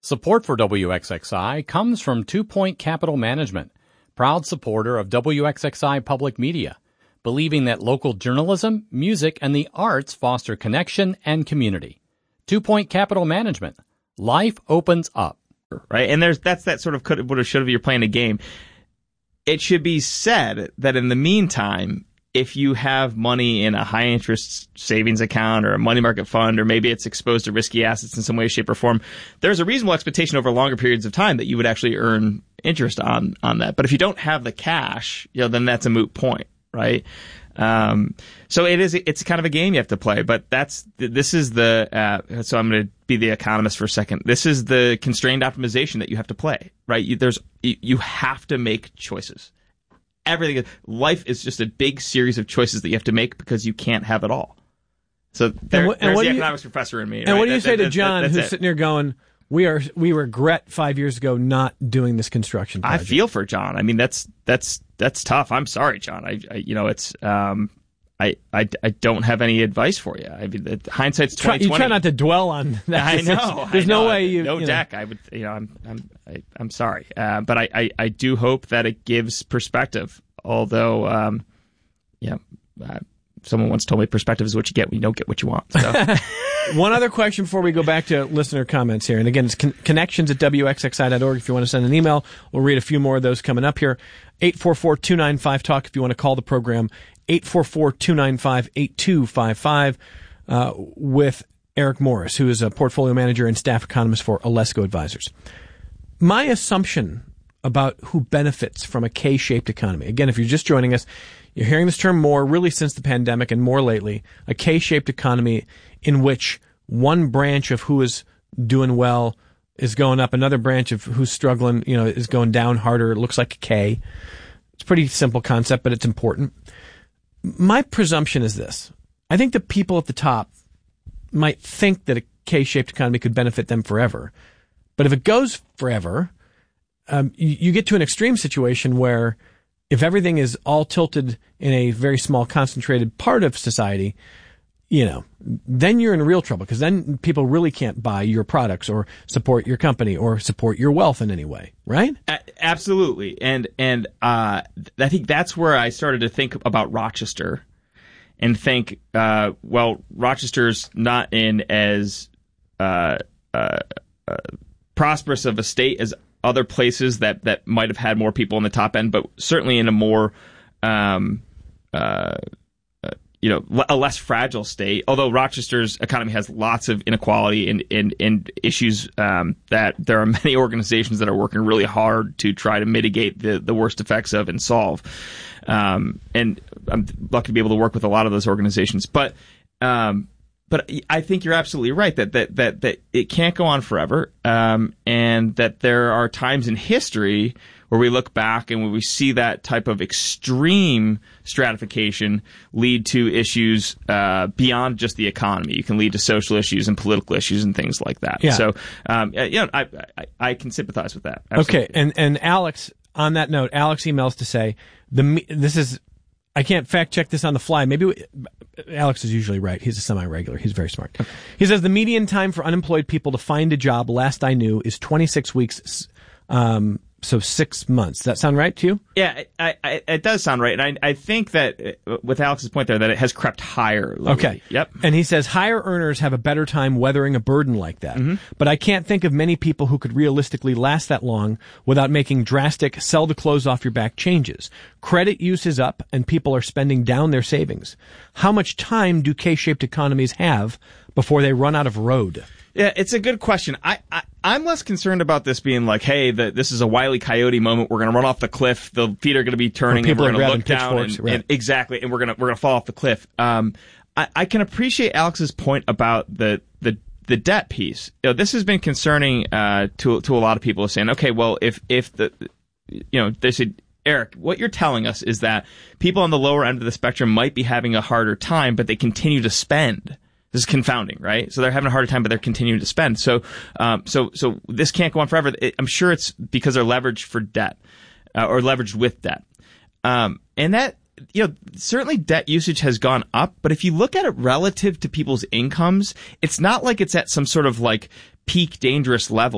Support for WXXI comes from 2 Point Capital Management, proud supporter of WXXI Public Media, believing that local journalism, music, and the arts foster connection and community. 2 Point Capital Management. Life opens up. Right, and that's that sort of could have, should have, you're playing a game. It should be said that in the meantime, if you have money in a high-interest savings account or a money market fund, or maybe it's exposed to risky assets in some way, shape, or form, there's a reasonable expectation over longer periods of time that you would actually earn interest on that. But if you don't have the cash, then that's a moot point, right? So it's kind of a game you have to play. But this is the so I'm going to be the economist for a second. This is the constrained optimization that you have to play, right? You have to make choices. Life is just a big series of choices that you have to make because you can't have it all. So there's the economics professor in me. And right? What do you say to John, who's sitting here going, we regret 5 years ago not doing this construction project? I feel for John. I mean, that's tough. I'm sorry, John. I don't have any advice for you. I mean, hindsight's 20/20. You try not to dwell on that. I know. There's no way deck. I would. I'm sorry. But I do hope that it gives perspective. Although, someone once told me perspective is what you get when you don't get what you want. So. One other question before we go back to listener comments here. And again, it's connections@wxxi.org if you want to send an email. We'll read a few more of those coming up here. 844-295-TALK if you want to call the program. 844-295-8255 with Eric Morris, who is a portfolio manager and staff economist for Alesco Advisors. My assumption about who benefits from a K-shaped economy. Again, if you're just joining us, you're hearing this term more really since the pandemic and more lately, a K-shaped economy in which one branch of who is doing well is going up, another branch of who's struggling, is going down harder. It looks like a K. It's a pretty simple concept, but it's important. My presumption is this. I think the people at the top might think that a K-shaped economy could benefit them forever. But if it goes forever, you get to an extreme situation where if everything is all tilted in a very small concentrated part of society, then you're in real trouble because then people really can't buy your products or support your company or support your wealth in any way, right? Absolutely. And I think that's where I started to think about Rochester and think, Rochester's not in as prosperous of a state as other places that might have had more people on the top end, but certainly in a more a less fragile state, although Rochester's economy has lots of inequality and issues that there are many organizations that are working really hard to try to mitigate the worst effects of and solve. And I'm lucky to be able to work with a lot of those organizations. But I think you're absolutely right that it can't go on forever, and that there are times in history where we look back and when we see that type of extreme stratification lead to issues beyond just the economy. You can lead to social issues and political issues and things like that. Yeah. So, I can sympathize with that. Absolutely. Okay, and Alex, on that note, Alex emails to say I can't fact check this on the fly. Alex is usually right. He's a semi-regular. He's very smart. Okay. He says the median time for unemployed people to find a job, last I knew, is 26 weeks. So 6 months. Does that sound right to you? Yeah, it does sound right. And I think that with Alex's point there, that it has crept higher lately. Okay. Yep. And he says higher earners have a better time weathering a burden like that. Mm-hmm. But I can't think of many people who could realistically last that long without making drastic sell the clothes off your back changes. Credit use is up and people are spending down their savings. How much time do K-shaped economies have before they run out of road? Yeah, it's a good question. I'm less concerned about this being like, hey, this is a Wile E. Coyote moment. We're going to run off the cliff. The feet are going to be turning, and we're going to look down, and exactly, and we're going to fall off the cliff. I can appreciate Alex's point about the debt piece. This has been concerning to a lot of people, saying, okay, well, if they said, Eric, what you're telling us is that people on the lower end of the spectrum might be having a harder time, but they continue to spend. This is confounding, right? So they're having a harder time, but they're continuing to spend. So this can't go on forever. I'm sure it's because they're leveraged for debt, or leveraged with debt. And that, certainly debt usage has gone up, but if you look at it relative to people's incomes, it's not like it's at some sort of like peak dangerous level.